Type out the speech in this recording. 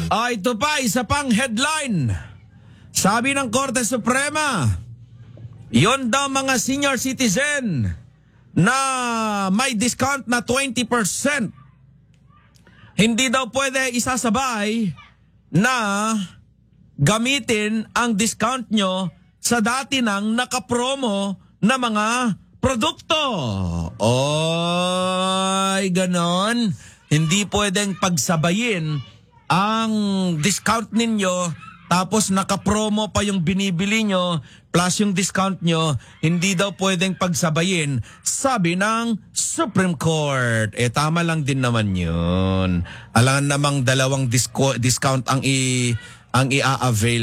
Ito pa, isa pang headline. Sabi ng Korte Suprema, yon daw mga senior citizen na may discount na 20%. Hindi daw pwede isasabay na gamitin ang discount nyo sa dati nang nakapromo na mga produkto. Oy, ganon. Hindi pwedeng pagsabayin ang discount ninyo tapos nakapromo pa yung binibili nyo plus yung discount nyo. Hindi daw pwedeng pagsabayin, sabi ng Supreme Court. Tama lang din naman yun. Alam namang dalawang discount ang i-avail